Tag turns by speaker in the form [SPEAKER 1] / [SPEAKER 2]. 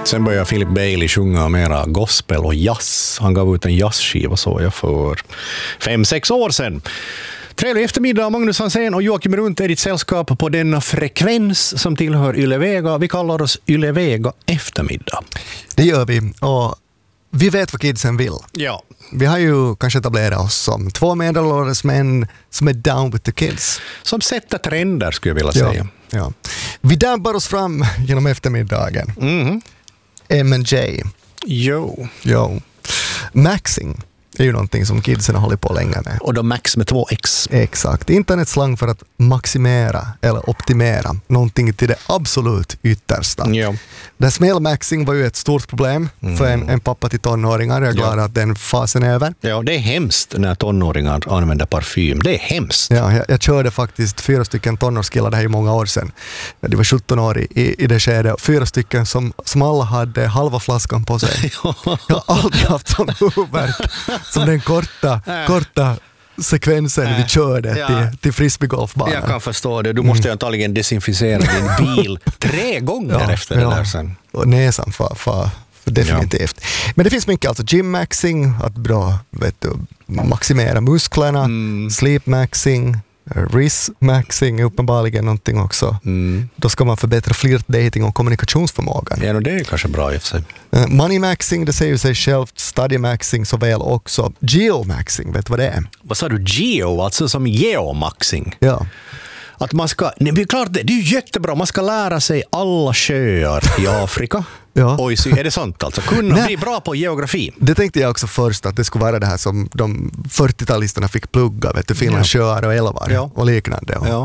[SPEAKER 1] Sen började Philip Bailey sjunga mera gospel och jazz. Han gav ut en jazzskiva så jag för 5-6 år sedan. Trevlig eftermiddag, Magnus Hansén och Joakim Runt är ditt sällskap på denna frekvens som tillhör Yle Vega. Vi kallar oss Yle Vega eftermiddag.
[SPEAKER 2] Det gör vi, och vi vet vad kidsen vill.
[SPEAKER 1] Ja.
[SPEAKER 2] Vi har ju kanske etablerat oss som 2 medelålders män som är down with the kids.
[SPEAKER 1] Som sätter trender skulle jag vilja säga.
[SPEAKER 2] Ja. Vi dampar oss fram genom eftermiddagen. M&J.
[SPEAKER 1] Jo.
[SPEAKER 2] Maxing är ju någonting som kidsen har hållit på länge med.
[SPEAKER 1] Och då max med 2x.
[SPEAKER 2] Exakt. Internetslang för att maximera eller optimera någonting till det absolut yttersta.
[SPEAKER 1] Ja.
[SPEAKER 2] Det smällmaxing var ju ett stort problem för en pappa till tonåringar. Jag är glad att den fasen är över.
[SPEAKER 1] Ja, det är hemskt när tonåringar använder parfym. Det är hemskt.
[SPEAKER 2] Ja, jag körde faktiskt 4 stycken tonårskillar det här i många år sedan. De var 17 år i det skedet. 4 stycken som alla hade halva flaskan på sig. Jag har aldrig haft sån huvudvärk som den korta sekvensen vi körde till frisbeegolfbanan.
[SPEAKER 1] Jag kan förstå det. Du måste ju antagligen desinficera din bil 3 gånger efter det där sen.
[SPEAKER 2] Och näsan för definitivt. Men det finns mycket, alltså gym-maxing, att bra maximera musklerna, sleep-maxing, risk-maxing är uppenbarligen någonting också. Då ska man förbättra flirtdating och kommunikationsförmågan.
[SPEAKER 1] Ja, det är kanske bra i och för sig.
[SPEAKER 2] Money-maxing, det säger sig självt. Study-maxing såväl också. Geo-maxing, vet du vad det är?
[SPEAKER 1] Vad sa du? Geo, alltså som geomaxing?
[SPEAKER 2] Ja.
[SPEAKER 1] Att man ska, det är klart, det är ju jättebra. Man ska lära sig alla sjöar i Afrika.
[SPEAKER 2] Ja.
[SPEAKER 1] Och är det sånt alltså? Kunna bli bra på geografi.
[SPEAKER 2] Det tänkte jag också först, att det skulle vara det här som de 40-talisterna fick plugga, vet du, Finlands sjöar och älvar och liknande.
[SPEAKER 1] Ja.